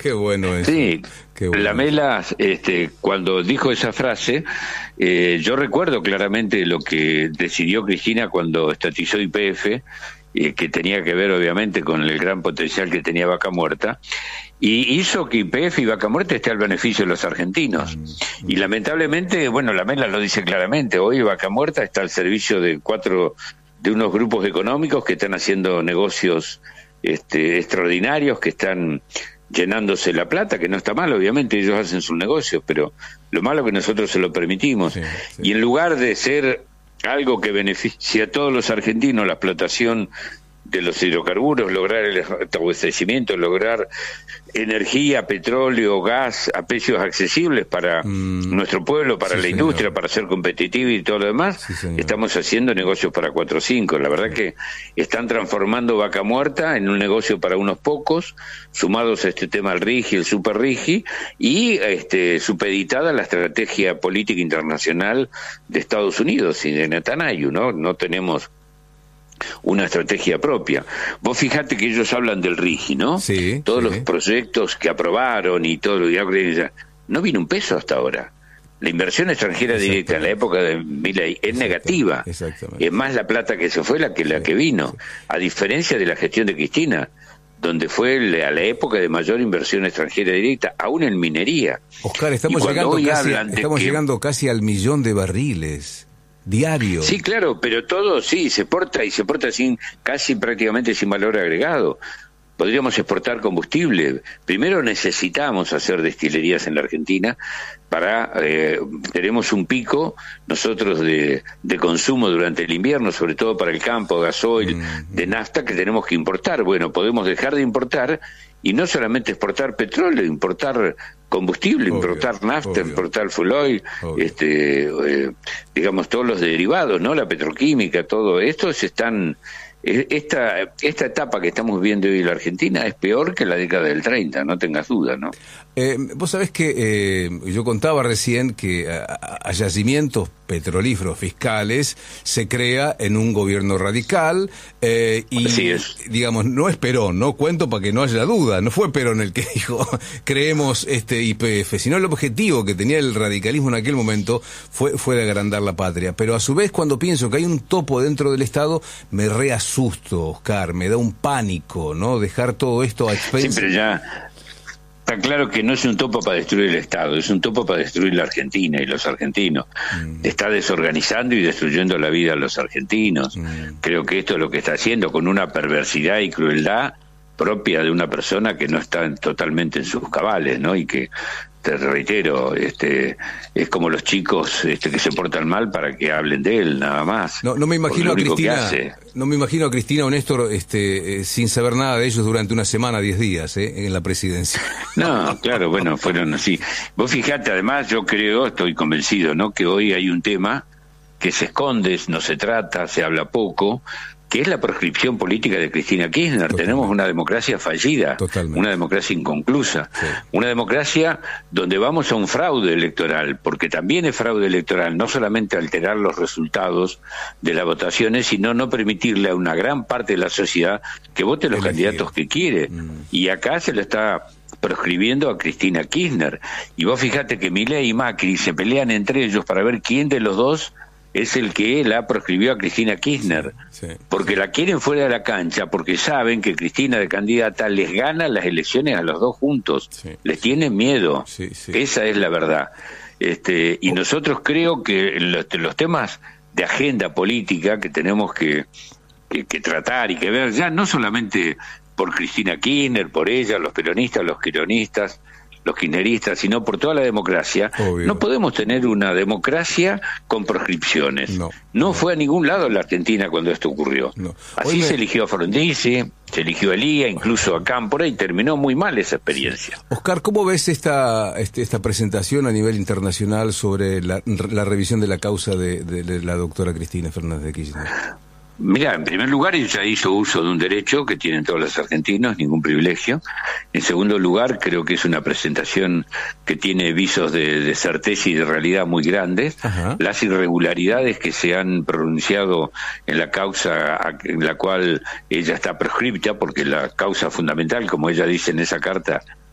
Qué bueno eso. Sí, Qué bueno. Lamela, cuando dijo esa frase, yo recuerdo claramente lo que decidió Cristina cuando estatizó YPF, que tenía que ver obviamente con el gran potencial que tenía Vaca Muerta, y hizo que YPF y Vaca Muerta esté al beneficio de los argentinos. Y lamentablemente, bueno, Lamela lo dice claramente, hoy Vaca Muerta está al servicio de unos grupos económicos que están haciendo negocios extraordinarios, que están llenándose la plata, que no está mal, obviamente ellos hacen sus negocios, pero lo malo es que nosotros se lo permitimos. Sí. Y en lugar de ser algo que beneficie a todos los argentinos, la explotación de los hidrocarburos, lograr el abastecimiento, lograr energía, petróleo, gas a precios accesibles para nuestro pueblo, para la industria, para ser competitivo y todo lo demás, estamos haciendo negocios para 4 o 5. La verdad que están transformando Vaca Muerta en un negocio para unos pocos, sumados a este tema al RIGI, el Super RIGI, y supeditada a la estrategia política internacional de Estados Unidos y de Netanyahu, ¿no? No tenemos una estrategia propia. Vos fijate que ellos hablan del RIGI, ¿no? Sí, todos los proyectos que aprobaron y todo lo que no vino un peso hasta ahora. La inversión extranjera directa en la época de Milei es negativa. Es más la plata que se fue la que vino. A diferencia de la gestión de Cristina, donde fue a la época de mayor inversión extranjera directa, aún en minería. Oscar, estamos llegando casi al 1.000.000 de barriles diario. Sí, claro, pero todo sí se exporta casi prácticamente sin valor agregado. Podríamos exportar combustible. Primero necesitamos hacer destilerías en la Argentina tenemos un pico nosotros de consumo durante el invierno, sobre todo para el campo, gasoil, de nafta, que tenemos que importar. Bueno, podemos dejar de importar y no solamente exportar petróleo, importar combustible, importar nafta, importar fuel oil, digamos todos los derivados, ¿no? La petroquímica, todo esto esta etapa que estamos viendo hoy en la Argentina es peor que la década del 30, no tengas duda, ¿no? Vos sabés que yo contaba recién que a yacimientos petrolíferos fiscales se crea en un gobierno radical y, digamos, no es Perón, no cuento para que no haya duda, no fue Perón el que dijo creemos YPF, sino el objetivo que tenía el radicalismo en aquel momento fue de agrandar la patria. Pero a su vez, cuando pienso que hay un topo dentro del Estado, me reasusto, Oscar, me da un pánico, ¿no? Dejar todo esto a expensas. Siempre ya está claro que no es un topo para destruir el Estado, es un topo para destruir la Argentina y los argentinos. Está desorganizando y destruyendo la vida de los argentinos. Creo que esto es lo que está haciendo, con una perversidad y crueldad propia de una persona que no está totalmente en sus cabales, ¿no? Y que, te reitero, es como los chicos que se portan mal para que hablen de él, nada más. No me imagino a Cristina, no me imagino a Cristina o Néstor sin saber nada de ellos durante una semana, 10 días, en la presidencia. No, claro, bueno, fueron así. Vos fijate, además, yo creo, estoy convencido, ¿no? Que hoy hay un tema que se esconde, no se trata, se habla poco, que es la proscripción política de Cristina Kirchner. Totalmente. Tenemos una democracia fallida, una democracia inconclusa, una democracia donde vamos a un fraude electoral, porque también es fraude electoral, no solamente alterar los resultados de las votaciones, sino no permitirle a una gran parte de la sociedad que vote los candidatos que quiere. Y acá se lo está proscribiendo a Cristina Kirchner. Y vos fíjate que Milei y Macri se pelean entre ellos para ver quién de los dos es el que la proscribió a Cristina Kirchner, porque la quieren fuera de la cancha, porque saben que Cristina de candidata les gana las elecciones a los dos juntos, les tienen miedo, esa es la verdad. Y nosotros creo que los temas de agenda política que tenemos que tratar y que ver, ya no solamente por Cristina Kirchner, por ella, los peronistas, los quironistas, los kirchneristas, sino por toda la democracia. Obvio. No podemos tener una democracia con proscripciones. No fue a ningún lado en la Argentina cuando esto ocurrió. Así se eligió a Frondizi, se eligió a Lía, incluso a Cámpora, y terminó muy mal esa experiencia. Oscar, ¿cómo ves esta presentación a nivel internacional sobre la revisión de la causa de la doctora Cristina Fernández de Kirchner? Mira, en primer lugar, ella hizo uso de un derecho que tienen todos los argentinos, ningún privilegio. En segundo lugar, creo que es una presentación que tiene visos de certeza y de realidad muy grandes. Las irregularidades que se han pronunciado en la causa en la cual ella está proscripta, porque la causa fundamental, como ella dice en esa carta,